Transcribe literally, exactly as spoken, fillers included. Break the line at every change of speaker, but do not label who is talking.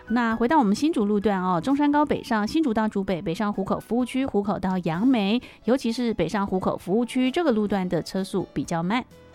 那回到我们新竹路段哦，中山高北上新竹到竹北，北上湖口服务区，湖口到杨梅，尤其是北上湖口服务区这个路段的车速比较慢。